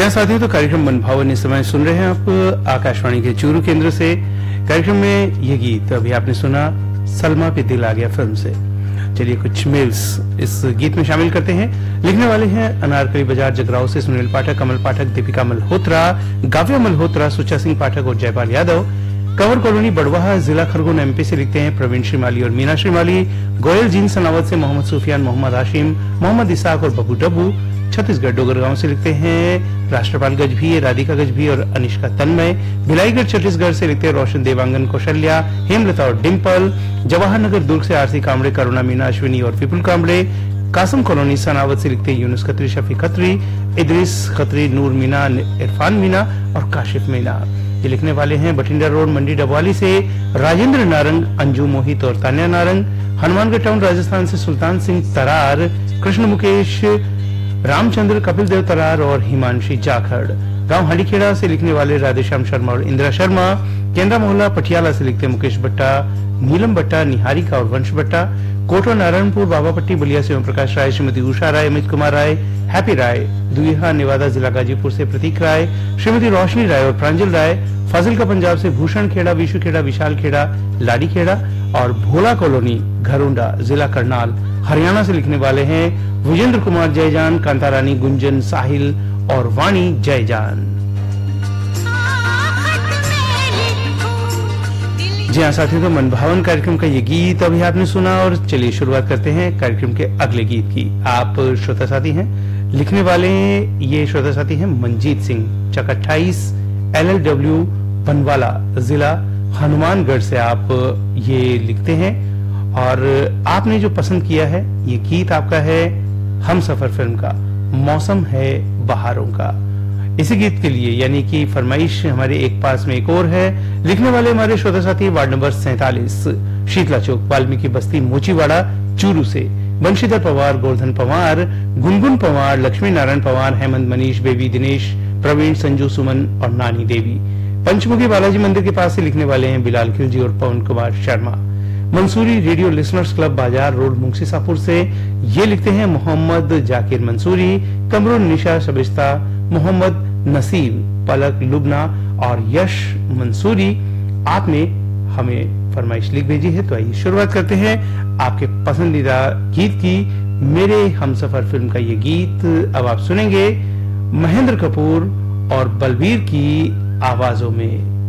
हाँ साथियों, तो कार्यक्रम मन भावन इस समय सुन रहे हैं आप आकाशवाणी के चूरू केंद्र से। कार्यक्रम में ये गीत अभी आपने सुना सलमा पे दिल आ गया फिल्म से। चलिए कुछ मेल्स इस गीत में शामिल करते हैं। लिखने वाले हैं अनारकली बाजार जगराव से सुनील पाठक, कमल पाठक, दीपिका मल्होत्रा, गाव्या मल्होत्रा, सुचा सिंह पाठक और जयपाल यादव। कंवर कॉलोनी बड़वाहा, जिला खरगोन एमपी से लिखते हैं प्रवीण श्रीमाली और मीना श्रीमाली। गोयल जीन सनावत से मोहम्मद सुफियान, मोहम्मद हाशिम, मोहम्मद इसाक और बबू डब्बू। छत्तीसगढ़ डोगरगांव से लिखते हैं राष्ट्रपाल गजभी, राधिका गजभी और अनिष्का तन्मय। भिलाईगढ़ छत्तीसगढ़ से लिखते हैं रोशन, देवांगन, कौशल्या, हेमलता और डिम्पल। जवाहर नगर दुर्ग से आरसी कामड़े, करुणा मीना, अश्विनी और विपुल कामड़े। कासम कॉलोनी सनावत से लिखते हैं यूनुस खत्री, शफी खत्री, इदरीस खत्री, नूर मीना, इरफान मीना और काशिफ मीना। ये लिखने वाले हैं बठिंडा रोड मंडी डबवाली से राजेंद्र नारंग, अंजू मोहित और तान्या नारंग। हनुमानगढ़ टाउन राजस्थान से सुल्तान सिंह तरार, कृष्ण मुकेश, रामचंद्र, कपिल देव तरार और हिमांशी जाखड़। गांव हंडीखेड़ा से लिखने वाले राधेश्याम शर्मा और इंदिरा शर्मा। केंद्रा मोहल्ला पटियाला से लिखते मुकेश भट्टा, नीलम भट्टा, निहारिका और वंश भट्टा। कोटो नारायणपुर, बाबापट्टी, बलिया से ओम प्रकाश राय, श्रीमती उषा राय, अमित कुमार राय, हैप्पी राय। दुईहा नेवादा जिला गाजीपुर से प्रतीक राय, श्रीमती रोशनी राय और प्रांजल राय। फाजिलका पंजाब से भूषण खेड़ा, विशु खेड़ा, विशाल खेड़ा, लाडी खेड़ा और भोला कॉलोनी घरोंडा, जिला करनाल, हरियाणा से लिखने वाले हैं विजेंद्र कुमार जयजान, कांतारानी, गुंजन, साहिल और वाणी जयजान। जी हाँ साथियों, तो मनभावन कार्यक्रम का ये गीत अभी आपने सुना और चलिए शुरुआत करते हैं कार्यक्रम के अगले गीत की। आप श्रोता साथी हैं, लिखने वाले ये श्रोता साथी हैं मंजीत सिंह, चक 28, LLW, बनवाला, जिला हनुमानगढ़ से आप ये लिखते हैं और आपने जो पसंद किया है ये गीत आपका है हम सफर फिल्म का मौसम है बहारों का। इसी गीत के लिए यानी कि फरमाइश हमारे एक पास में एक और है। लिखने वाले हमारे श्रोता साथी वार्ड नंबर 47, शीतला चौक, वाल्मीकि बस्ती, मोचीवाड़ा, चूरू से बंशीधर पवार, गोवर्धन पवार, गुनगुन पवार, लक्ष्मी नारायण पवार, हेमंत, मनीष, बेबी, दिनेश, प्रवीण, संजू, सुमन और नानी देवी। पंचमुखी बालाजी मंदिर के पास से लिखने वाले हैं बिलाल खिलजी और पवन Kumar Sharma. Mansuri radio listeners club, बाजार रोड, मुंशीसापुर से ये लिखते हैं मोहम्मद जाकिर मंसूरी, कमरुन, निशा, शबिस्ता, मोहम्मद नसीब, पलक, लुबना और यश मंसूरी। आपने हमें फरमाइश लिख भेजी है, तो आइए शुरुआत करते हैं आपके पसंदीदा गीत की। मेरे हमसफर फिल्म का ये गीत अब आप सुनेंगे महेंद्र कपूर और बलबीर की आवाजों में।